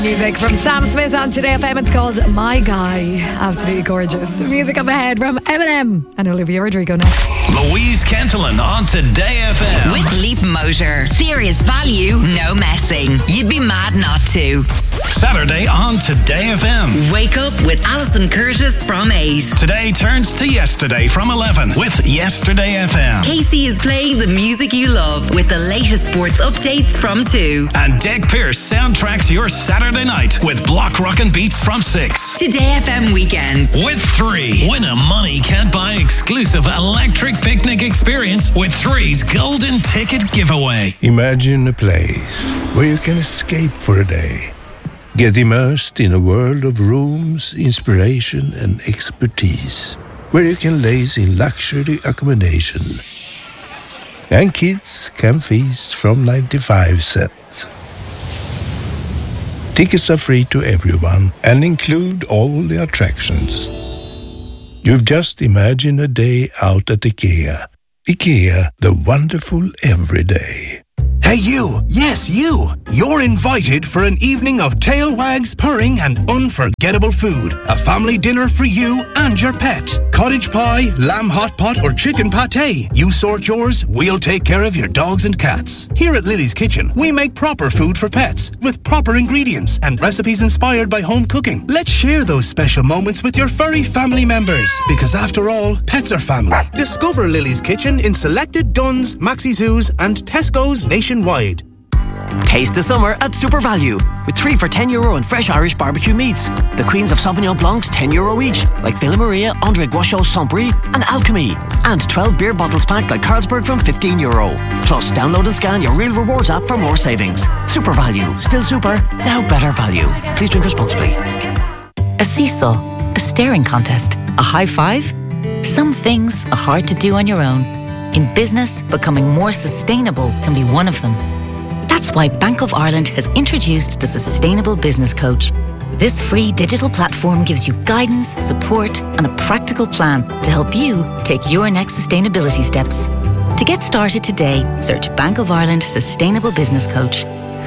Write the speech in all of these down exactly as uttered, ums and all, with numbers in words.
Music from Sam Smith on Today F M. It's called My Guy. Absolutely gorgeous. Music up ahead from Eminem and Olivia Rodrigo next. Louise Cantillon on Today F M. With Leap Motor. Serious value, no messing. You'd be mad not to. Saturday on Today F M. Wake up with Alison Curtis from eight. Today turns to yesterday from eleven with Yesterday F M. Casey is playing the music you love with the latest sports updates from two. And Dec Pearce soundtracks your Saturday night with Block Rockin' Beats from six. Today F M weekends. With three. Win a money can't buy exclusive electric picnic experience with three's golden ticket giveaway. Imagine a place where you can escape for a day. Get immersed in a world of rooms, inspiration and expertise. Where you can laze in luxury accommodation. And kids can feast from ninety-five cents. Tickets are free to everyone and include all the attractions. You've just imagined a day out at IKEA. IKEA, the wonderful everyday. Hey you, yes you, you're invited for an evening of tail wags, purring and unforgettable food. A family dinner for you and your pet. Cottage pie, lamb hot pot or chicken pate. You sort yours, we'll take care of your dogs and cats. Here at Lily's Kitchen, we make proper food for pets with proper ingredients and recipes inspired by home cooking. Let's share those special moments with your furry family members because after all, pets are family. Discover Lily's Kitchen in selected Dunnes, Maxi Zoos and Tesco's nationwide. Taste the summer at Super Value with three for ten euro and fresh Irish barbecue meats. The Queens of Sauvignon Blancs ten euro each, like Villa Maria, André Guachot, Saint-Brie and Alchemy. And twelve beer bottles packed like Carlsberg from fifteen euro. Plus, download and scan your Real Rewards app for more savings. Super Value, still super, now better value. Please drink responsibly. A seesaw, a staring contest, a high five. Some things are hard to do on your own. In business, becoming more sustainable can be one of them. That's why Bank of Ireland has introduced the Sustainable Business Coach. This free digital platform gives you guidance, support, and a practical plan to help you take your next sustainability steps. To get started today, search Bank of Ireland Sustainable Business Coach.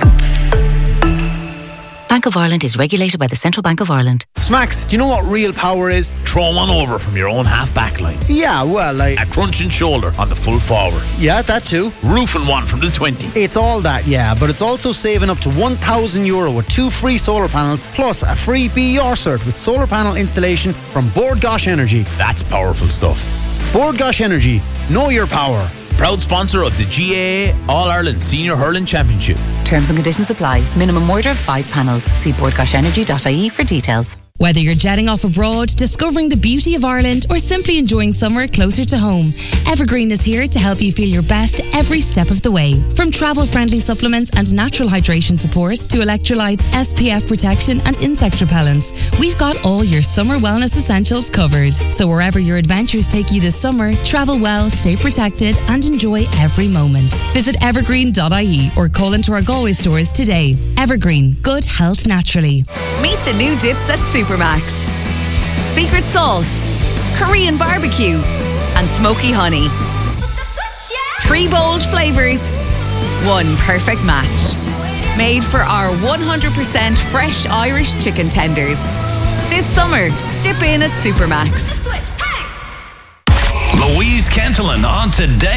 Bank of Ireland is regulated by the Central Bank of Ireland. Smacks, do you know what real power is? Throw one over from your own half-back line. Yeah, well, like... A crunching shoulder on the full forward. Yeah, that too. Roofing one from the twenty. It's all that, yeah, but it's also saving up to one thousand euro with two free solar panels, plus a free B E R cert with solar panel installation from Bord Gáis Energy. That's powerful stuff. Bord Gáis Energy, know your power. Proud sponsor of the G A A All-Ireland Senior Hurling Championship. Terms and conditions apply. Minimum order of five panels. See bord gash energy dot I E for details. Whether you're jetting off abroad, discovering the beauty of Ireland, or simply enjoying summer closer to home, Evergreen is here to help you feel your best every step of the way. From travel-friendly supplements and natural hydration support to electrolytes, S P F protection and insect repellents, we've got all your summer wellness essentials covered. So wherever your adventures take you this summer, travel well, stay protected and enjoy every moment. Visit evergreen dot I E or call into our Galway stores today. Evergreen, good health naturally. Meet the new dips at Supermax. Secret sauce, Korean barbecue, and smoky honey. Three bold flavours, one perfect match. Made for our one hundred percent fresh Irish chicken tenders. This summer, dip in at Supermax. Louise Cantillon on Today